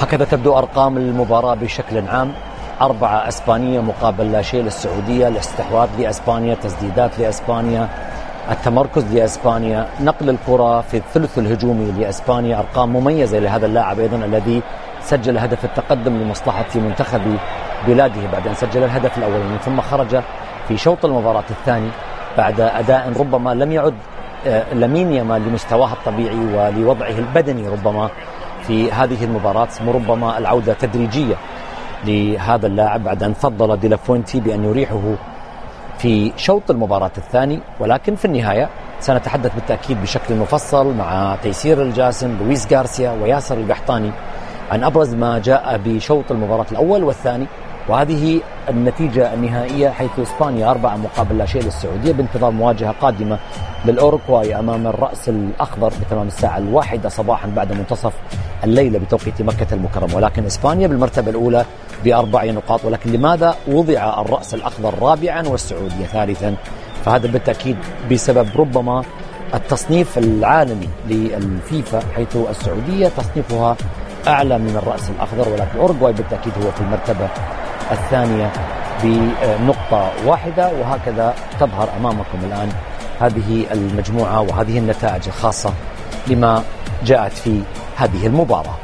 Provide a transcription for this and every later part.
هكذا تبدو أرقام المباراة بشكل عام: 4 أسبانية مقابل لا شيء للسعودية. الاستحواذ لأسبانيا، تسديدات لأسبانيا، التمركز لأسبانيا، نقل الكرة في الثلث الهجومي لأسبانيا. أرقام مميزة لهذا اللاعب أيضا الذي سجل هدف التقدم لمصلحة منتخب بلاده بعد أن سجل الهدف الأول، ومن ثم خرج في شوط المباراة الثاني بعد أداء ربما لم يعد لامين يامال لمستواه الطبيعي ولوضعه البدني ربما في هذه المباراة. ربما العودة تدريجية لهذا اللاعب بعد أن فضل دي لا فوينتي بأن يريحه في شوط المباراة الثاني. ولكن في النهاية سنتحدث بالتأكيد بشكل مفصل مع تيسير الجاسم، لويس غارسيا وياسر القحطاني عن أبرز ما جاء بشوط المباراة الأول والثاني، وهذه النتيجة النهائية، حيث إسبانيا 4 مقابل لا شيء للسعودية، بانتظار مواجهة قادمة للأوروغواي أمام الرأس الأخضر بتمام الساعة 1 صباحا بعد منتصف الليلة بتوقيت مكة المكرمة. ولكن إسبانيا بالمرتبة الأولى ب4 نقاط. ولكن لماذا وضع الرأس الأخضر رابعا والسعودية ثالثا؟ فهذا بالتأكيد بسبب ربما التصنيف العالمي للفيفا، حيث السعودية تصنيفها أعلى من الرأس الأخضر، ولكن الأوروغواي بالتأكيد هو في المرتبة الثانية بنقطة واحدة. وهكذا تظهر أمامكم الآن هذه المجموعة وهذه النتائج الخاصة لما جاءت في هذه المباراة.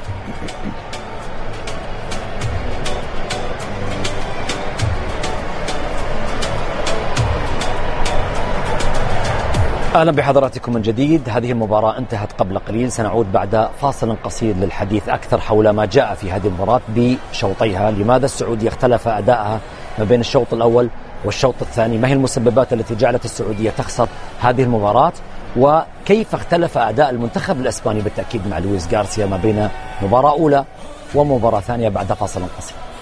أهلا بحضراتكم من جديد. هذه المباراة انتهت قبل قليل، سنعود بعد فاصل قصير للحديث أكثر حول ما جاء في هذه المباراة بشوطيها. لماذا السعودية اختلف أداءها ما بين الشوط الأول والشوط الثاني؟ ما هي المسببات التي جعلت السعودية تخسر هذه المباراة؟ وكيف اختلف أداء المنتخب الإسباني بالتأكيد مع لويس غارسيا ما بين مباراة أولى ومباراة ثانية بعد فاصل قصير؟